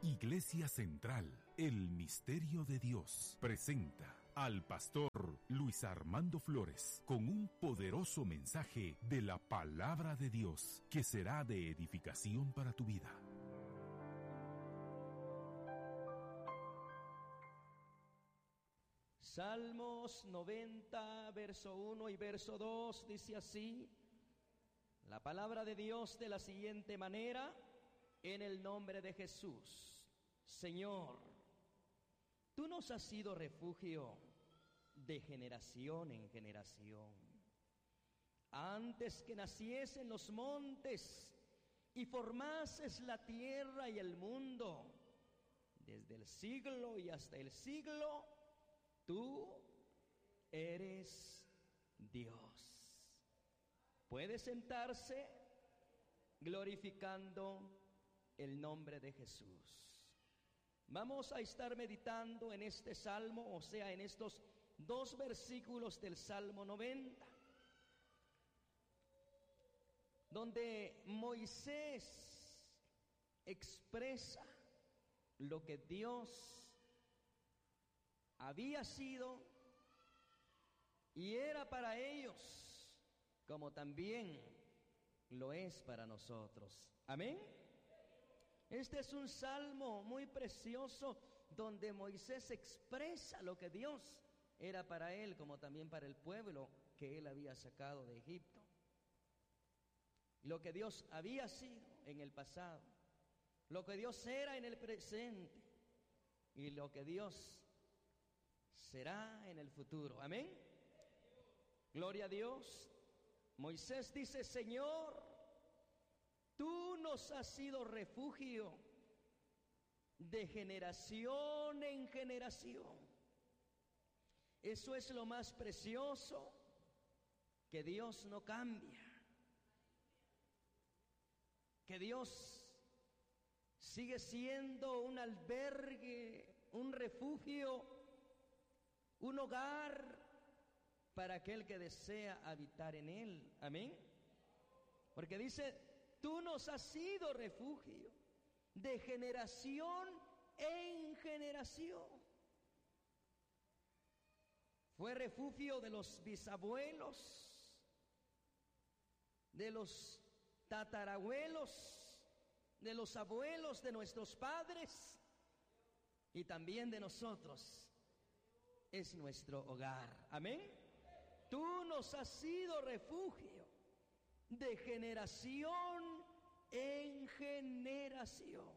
Iglesia Central, el Misterio de Dios, presenta al pastor Luis Armando Flores con un poderoso mensaje de la Palabra de Dios que será de edificación para tu vida. Salmos 90, verso 1 y verso 2 dice así, la palabra de Dios de la siguiente manera: en el nombre de Jesús. Señor, tú nos has sido refugio de generación en generación. Antes que naciesen los montes y formases la tierra y el mundo, desde el siglo y hasta el siglo, tú eres Dios. Puede sentarse glorificando el nombre de Jesús. Vamos a estar meditando en este salmo, o sea, en estos dos versículos del Salmo 90, donde Moisés expresa lo que Dios había sido y era para ellos, como también lo es para nosotros. Amén. Este es un salmo muy precioso donde Moisés expresa lo que Dios era para él, como también para el pueblo que él había sacado de Egipto. Lo que Dios había sido en el pasado, lo que Dios era en el presente y lo que Dios será en el futuro. Amén. Gloria a Dios. Moisés dice: Señor, tú nos has sido refugio de generación en generación. Eso es lo más precioso, que Dios no cambia, que Dios sigue siendo un albergue, un refugio, un hogar para aquel que desea habitar en él. Amén. Porque dice: tú nos has sido refugio de generación en generación. Fue refugio de los bisabuelos, de los tatarabuelos, de los abuelos de nuestros padres y también de nosotros. Es nuestro hogar. Amén. Tú nos has sido refugio de generación en generación.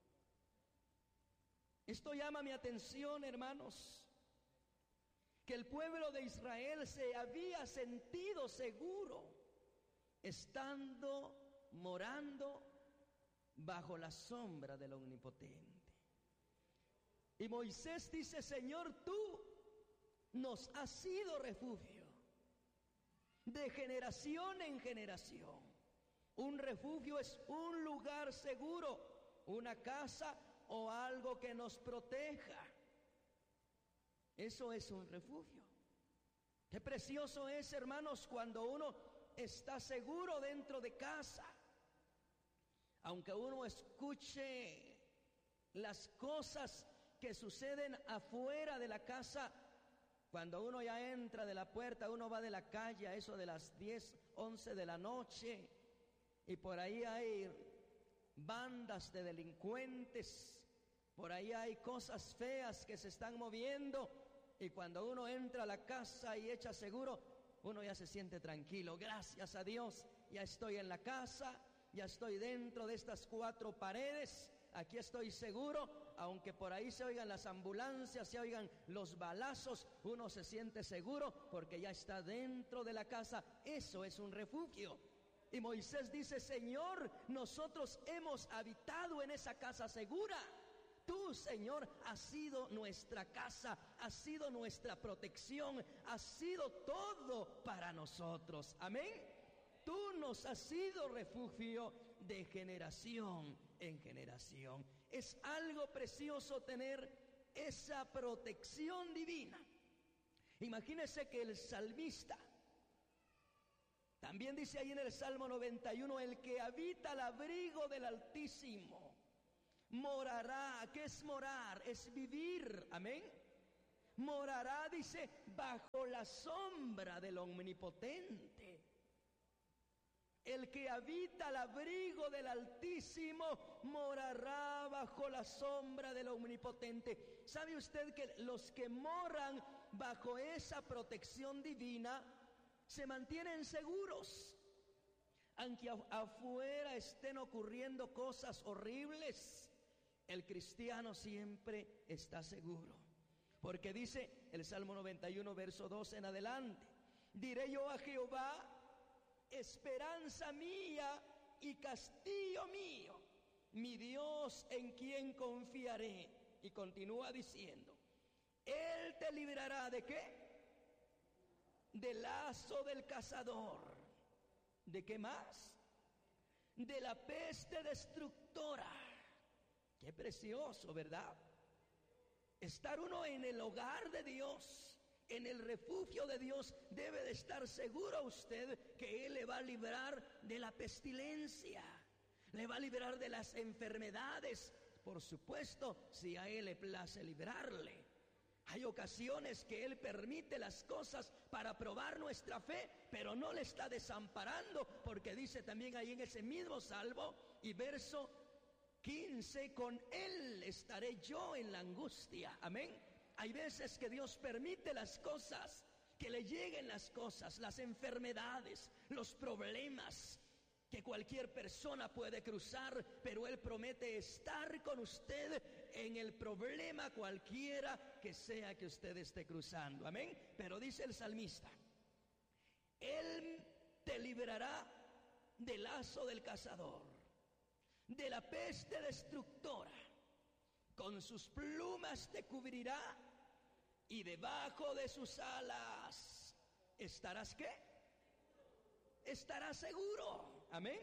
Esto llama mi atención, hermanos, que el pueblo de Israel se había sentido seguro estando morando bajo la sombra del Omnipotente. Y Moisés dice: Señor, tú nos has sido refugio de generación en generación. Un refugio es un lugar seguro, una casa o algo que nos proteja. Eso es un refugio. Qué precioso es, hermanos, cuando uno está seguro dentro de casa. Aunque uno escuche las cosas que suceden afuera de la casa, cuando uno ya entra de la puerta, uno va de la calle a eso de las 10, 11 de la noche, y por ahí hay bandas de delincuentes, por ahí hay cosas feas que se están moviendo, y cuando uno entra a la casa y echa seguro, uno ya se siente tranquilo. Gracias a Dios, ya estoy en la casa, ya estoy dentro de estas cuatro paredes. Aquí estoy seguro, aunque por ahí se oigan las ambulancias, se oigan los balazos, uno se siente seguro porque ya está dentro de la casa. Eso es un refugio. Y Moisés dice: Señor, nosotros hemos habitado en esa casa segura. Tú, Señor, has sido nuestra casa, has sido nuestra protección, has sido todo para nosotros. Amén. Tú nos has sido refugio de generación en generación. Es algo precioso tener esa protección divina. Imagínese que el salmista también dice ahí en el Salmo 91: el que habita al abrigo del Altísimo morará. ¿Qué es morar? Es vivir, amén. Morará, dice, bajo la sombra del Omnipotente. El que habita al abrigo del Altísimo morará bajo la sombra del Omnipotente. ¿Sabe usted que los que moran bajo esa protección divina se mantienen seguros? Aunque afuera estén ocurriendo cosas horribles, el cristiano siempre está seguro. Porque dice el Salmo 91, verso 2 en adelante: diré yo a Jehová, esperanza mía y castillo mío, mi Dios en quien confiaré. Y continúa diciendo: Él te librará ¿de qué? Del lazo del cazador. ¿De qué más? De la peste destructora. Qué precioso, ¿verdad? Estar uno en el hogar de Dios, en el refugio de Dios, debe de estar seguro usted que Él le va a librar de la pestilencia, le va a librar de las enfermedades, por supuesto, si a Él le place librarle. Hay ocasiones que Él permite las cosas para probar nuestra fe, pero no le está desamparando, porque dice también ahí en ese mismo salmo y verso 15, con Él estaré yo en la angustia, amén. Hay veces que Dios permite las cosas, que le lleguen las cosas, las enfermedades, los problemas que cualquier persona puede cruzar, pero Él promete estar con usted en el problema cualquiera que sea que usted esté cruzando, amén. Pero dice el salmista: Él te librará del lazo del cazador, de la peste destructora, con sus plumas te cubrirá y debajo de sus alas estarás ¿qué? Estarás seguro, amén.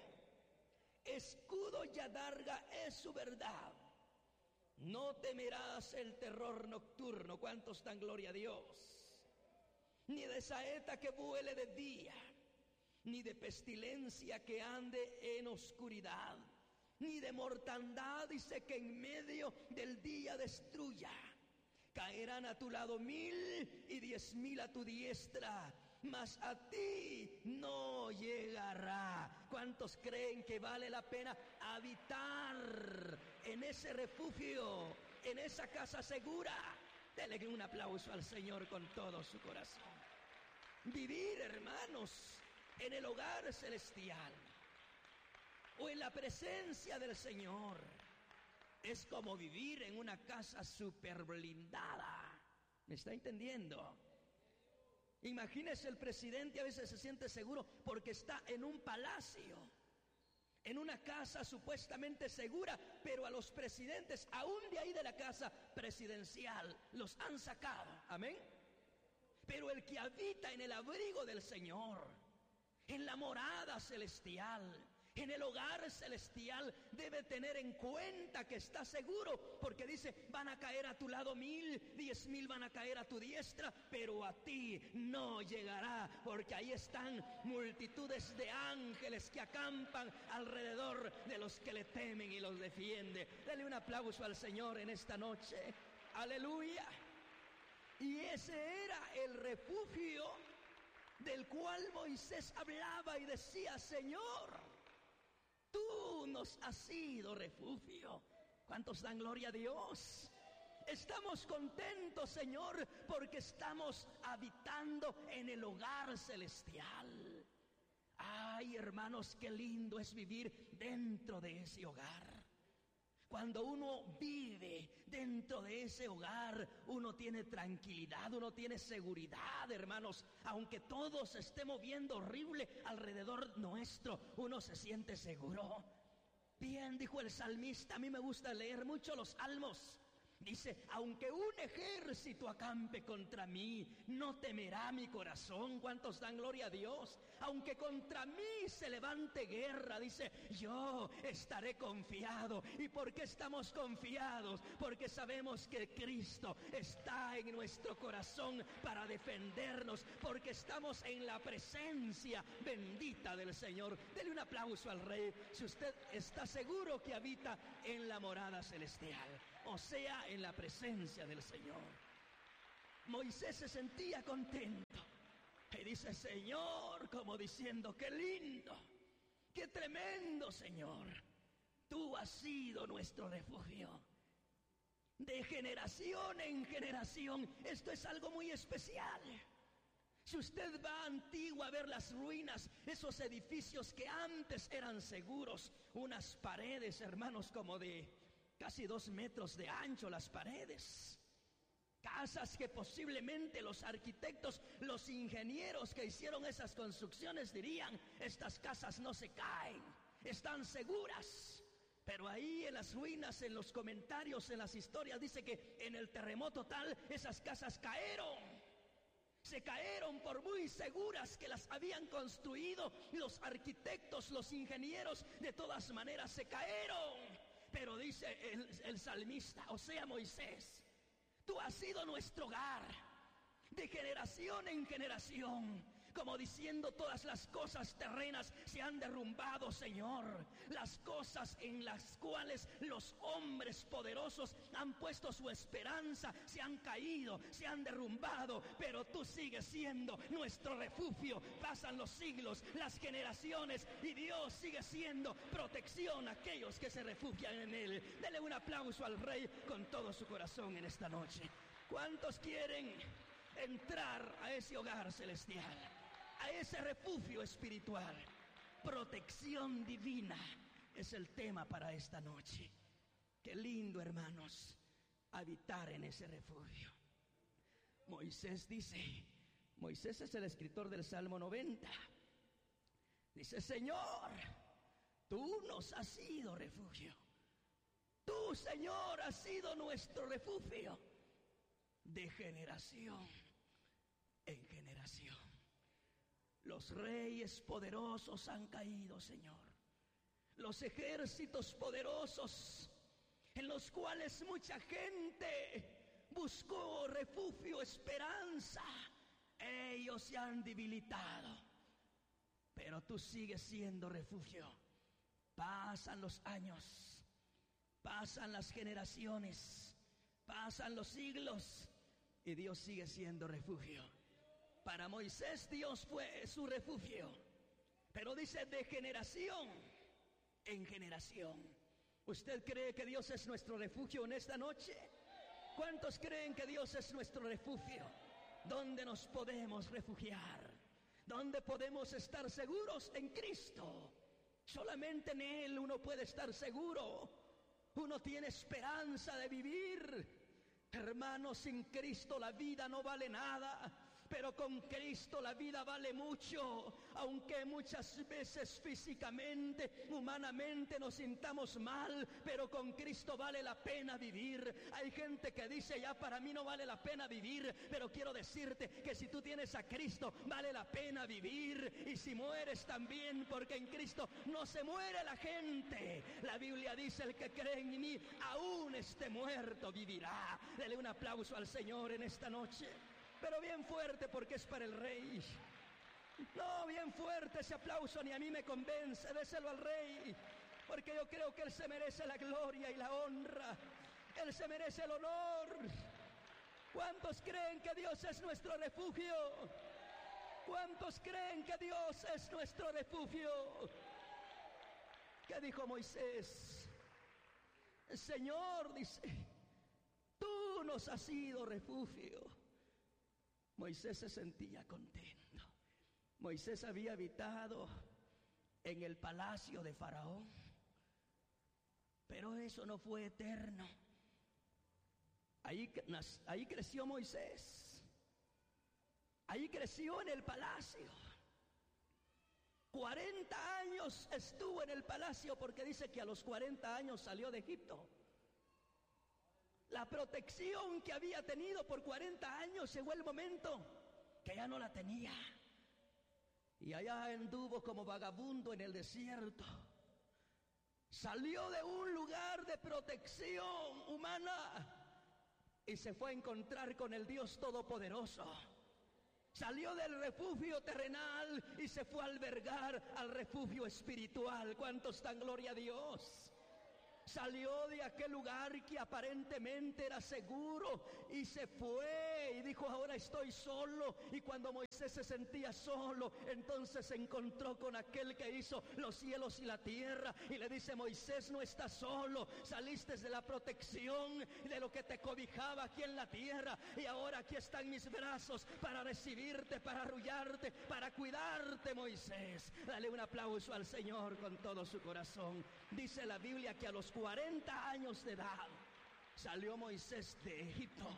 Escudo y adarga es su verdad. No temerás el terror nocturno. ¿Cuántos dan gloria a Dios? Ni de saeta que vuele de día, ni de pestilencia que ande en oscuridad, ni de mortandad, dice, que en medio del día destruya. Caerán a tu lado 1000 y 10,000 a tu diestra, mas a ti no llegará. ¿Cuántos creen que vale la pena habitar en ese refugio, en esa casa segura? Denle un aplauso al Señor con todo su corazón. Vivir, hermanos, en el hogar celestial o en la presencia del Señor es como vivir en una casa super blindada. ¿Me está entendiendo? Imagínese, el presidente a veces se siente seguro porque está en un palacio, en una casa supuestamente segura, pero a los presidentes, aún de ahí de la casa presidencial, los han sacado, amén. Pero el que habita en el abrigo del Señor, en la morada celestial, en el hogar celestial, debe tener en cuenta que está seguro, porque dice: van a caer a tu lado 1000, 10,000 van a caer a tu diestra, pero a ti no llegará, porque ahí están multitudes de ángeles que acampan alrededor de los que le temen y los defiende. Dale un aplauso al Señor en esta noche. Aleluya. Y ese era el refugio del cual Moisés hablaba y decía: Señor, tú nos has sido refugio. ¿Cuántos dan gloria a Dios? Estamos contentos, Señor, porque estamos habitando en el hogar celestial. Ay, hermanos, qué lindo es vivir dentro de ese hogar. Cuando uno vive dentro de ese hogar, uno tiene tranquilidad, uno tiene seguridad, hermanos. Aunque todo se esté moviendo horrible alrededor nuestro, uno se siente seguro. Bien, dijo el salmista, a mí me gusta leer mucho los salmos. Dice, aunque un ejército acampe contra mí, no temerá mi corazón. ¿Cuántos dan gloria a Dios? Aunque contra mí se levante guerra, dice, yo estaré confiado. ¿Y por qué estamos confiados? Porque sabemos que Cristo está en nuestro corazón para defendernos, porque estamos en la presencia bendita del Señor. Dele un aplauso al Rey si usted está seguro que habita en la morada celestial, o sea, en la presencia del Señor. Moisés se sentía contento y dice, Señor, como diciendo, qué lindo, qué tremendo, Señor. Tú has sido nuestro refugio. De generación en generación, esto es algo muy especial. Si usted va a Antigua a ver las ruinas, esos edificios que antes eran seguros, unas paredes, hermanos, como de casi 2 metros de ancho las paredes. Casas que posiblemente los arquitectos, los ingenieros que hicieron esas construcciones dirían, estas casas no se caen, están seguras. Pero ahí en las ruinas, en los comentarios, en las historias, dice que en el terremoto tal, esas casas cayeron. Se cayeron por muy seguras que las habían construido los arquitectos, los ingenieros, de todas maneras se cayeron. Pero dice el salmista, o sea Moisés, tú has sido nuestro hogar de generación en generación. Como diciendo, todas las cosas terrenas se han derrumbado, Señor. Las cosas en las cuales los hombres poderosos han puesto su esperanza se han caído, se han derrumbado, pero tú sigues siendo nuestro refugio. Pasan los siglos, las generaciones, y Dios sigue siendo protección a aquellos que se refugian en Él. Dele un aplauso al Rey con todo su corazón en esta noche. ¿Cuántos quieren entrar a ese hogar celestial, a ese refugio espiritual? Protección divina es el tema para esta noche. Qué lindo, hermanos, habitar en ese refugio. Moisés dice, Moisés es el escritor del Salmo 90. Dice, Señor, tú nos has sido refugio. Tú, Señor, has sido nuestro refugio de generación en generación. Los reyes poderosos han caído, Señor. Los ejércitos poderosos en los cuales mucha gente buscó refugio, esperanza, ellos se han debilitado. Pero tú sigues siendo refugio. Pasan los años, pasan las generaciones, pasan los siglos, y Dios sigue siendo refugio. Para Moisés Dios fue su refugio, pero dice de generación en generación. ¿Usted cree que Dios es nuestro refugio en esta noche? ¿Cuántos creen que Dios es nuestro refugio? ¿Dónde nos podemos refugiar? ¿Dónde podemos estar seguros? En Cristo. Solamente en Él uno puede estar seguro. Uno tiene esperanza de vivir. Hermanos, sin Cristo la vida no vale nada, pero con Cristo la vida vale mucho. Aunque muchas veces físicamente, humanamente nos sintamos mal, pero con Cristo vale la pena vivir. Hay gente que dice, ya para mí no vale la pena vivir, pero quiero decirte que si tú tienes a Cristo, vale la pena vivir. Y si mueres también, porque en Cristo no se muere la gente. La Biblia dice, el que cree en mí, aún esté muerto, vivirá. Dele un aplauso al Señor en esta noche, pero bien fuerte, porque es para el Rey. No, bien fuerte ese aplauso, ni a mí me convence. Déselo al Rey, porque yo creo que Él se merece la gloria y la honra. Él se merece el honor. ¿Cuántos creen que Dios es nuestro refugio? ¿Cuántos creen que Dios es nuestro refugio? ¿Qué dijo Moisés? El Señor dice, tú nos has sido refugio. Moisés se sentía contento. Moisés había habitado en el palacio de Faraón, pero eso no fue eterno. Ahí creció Moisés. Ahí creció en el palacio. 40 años estuvo en el palacio, porque dice que a los 40 años salió de Egipto. La protección que había tenido por 40 años llegó el momento que ya no la tenía. Y allá anduvo como vagabundo en el desierto. Salió de un lugar de protección humana y se fue a encontrar con el Dios Todopoderoso. Salió del refugio terrenal y se fue a albergar al refugio espiritual. ¿Cuántos dan gloria a Dios? Salió de aquel lugar que aparentemente era seguro y se fue y dijo: ahora estoy solo. Y cuando Moisés se sentía solo, entonces se encontró con aquel que hizo los cielos y la tierra y le dice: Moisés, no estás solo, saliste de la protección de lo que te cobijaba aquí en la tierra y ahora aquí están mis brazos para recibirte, para arrullarte, para cuidarte, Moisés. Dale un aplauso al Señor con todo su corazón. Dice la Biblia que a los 40 años de edad salió Moisés de Egipto.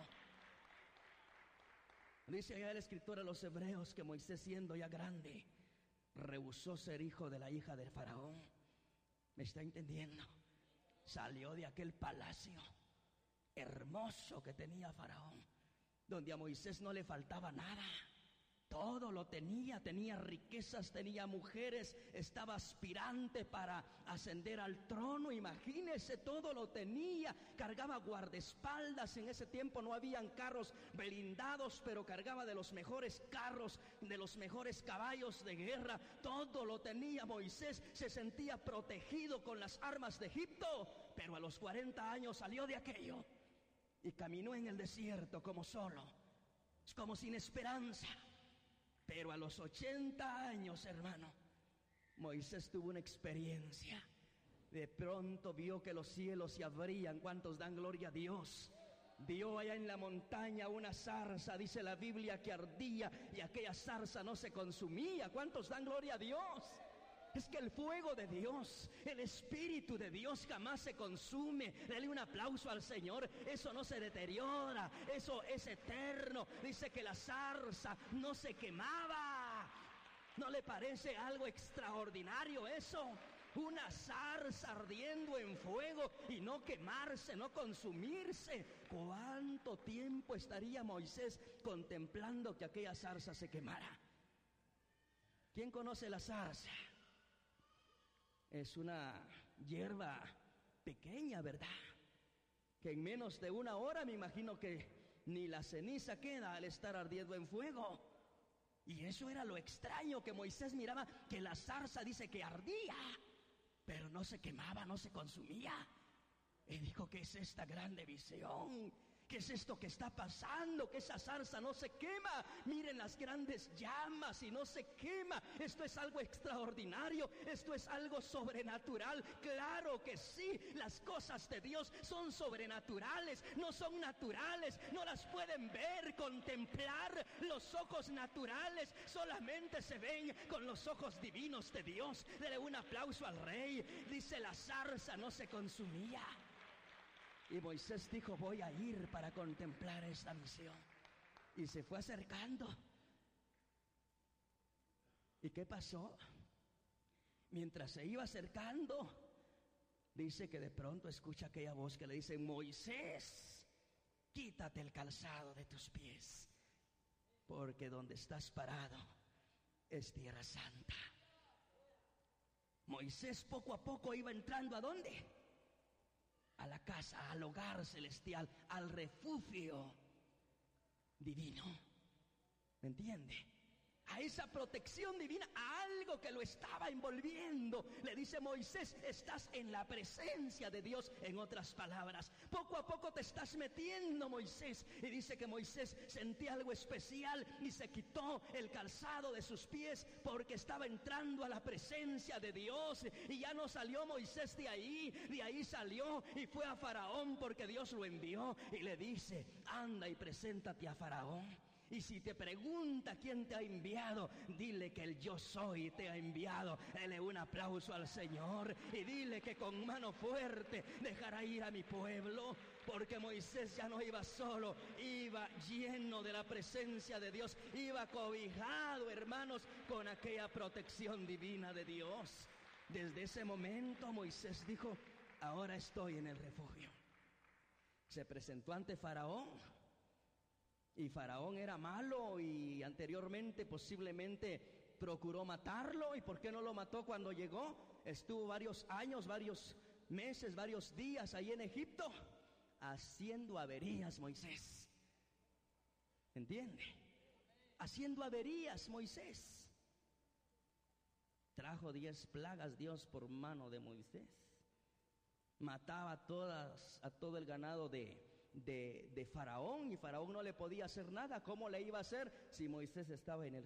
Dice allá el escritor a los hebreos que Moisés, siendo ya grande, rehusó ser hijo de la hija del faraón. ¿Me está entendiendo? Salió de aquel palacio hermoso que tenía faraón, donde a Moisés no le faltaba nada. Todo lo tenía, tenía riquezas, tenía mujeres, estaba aspirante para ascender al trono, imagínese, todo lo tenía, cargaba guardaespaldas, en ese tiempo no habían carros blindados, pero cargaba de los mejores carros, de los mejores caballos de guerra, todo lo tenía. Moisés se sentía protegido con las armas de Egipto, pero a los 40 años salió de aquello y caminó en el desierto como solo, como sin esperanza. Pero a los 80 años, hermano, Moisés tuvo una experiencia. De pronto vio que los cielos se abrían. ¿Cuántos dan gloria a Dios? Vio allá en la montaña una zarza, dice la Biblia, que ardía y aquella zarza no se consumía. ¿Cuántos dan gloria a Dios? Es que el fuego de Dios, el Espíritu de Dios jamás se consume. Dale un aplauso al Señor. Eso no se deteriora, eso es eterno. Dice que la zarza no se quemaba. ¿No le parece algo extraordinario eso? Una zarza ardiendo en fuego y no quemarse, no consumirse. ¿Cuánto tiempo estaría Moisés contemplando que aquella zarza se quemara? ¿Quién conoce la zarza? Es una hierba pequeña, ¿verdad? Que en menos de una hora me imagino que ni la ceniza queda al estar ardiendo en fuego. Y eso era lo extraño, que Moisés miraba que la zarza dice que ardía, pero no se quemaba, no se consumía. Y dijo: ¿qué es esta grande visión? ¿Qué es esto que está pasando? Que esa zarza no se quema. Miren las grandes llamas y no se quema. Esto es algo extraordinario. Esto es algo sobrenatural. Claro que sí. Las cosas de Dios son sobrenaturales. No son naturales. No las pueden ver, contemplar. Los ojos naturales solamente se ven con los ojos divinos de Dios. Dele un aplauso al Rey. Dice: la zarza no se consumía. Y Moisés dijo: voy a ir para contemplar esta visión. Y se fue acercando. ¿Y qué pasó? Mientras se iba acercando, dice que de pronto escucha aquella voz que le dice: Moisés, quítate el calzado de tus pies, porque donde estás parado es tierra santa. Moisés poco a poco iba entrando ¿a dónde? A la casa, al hogar celestial, al refugio divino. ¿Me entiende? A esa protección divina, a algo que lo estaba envolviendo. Le dice: Moisés, estás en la presencia de Dios. En otras palabras, poco a poco te estás metiendo, Moisés. Y dice que Moisés sentía algo especial y se quitó el calzado de sus pies, porque estaba entrando a la presencia de Dios. Y ya no salió Moisés de ahí salió y fue a Faraón, porque Dios lo envió. Y le dice: anda y preséntate a Faraón. Y si te pregunta quién te ha enviado, dile que el yo soy te ha enviado. Dale un aplauso al Señor y dile que con mano fuerte dejará ir a mi pueblo. Porque Moisés ya no iba solo, iba lleno de la presencia de Dios, iba cobijado, hermanos, con aquella protección divina de Dios. Desde ese momento Moisés dijo: ahora estoy en el refugio. se presentó ante Faraón. Y Faraón era malo y anteriormente posiblemente procuró matarlo. ¿Y por qué no lo mató cuando llegó? Estuvo varios años, varios meses, varios días ahí en Egipto haciendo averías Moisés. ¿Entiende? Haciendo averías Moisés. Trajo 10 plagas Dios por mano de Moisés. Mataba a todo el ganado de Faraón, y Faraón no le podía hacer nada. ¿Cómo le iba a hacer si Moisés estaba en el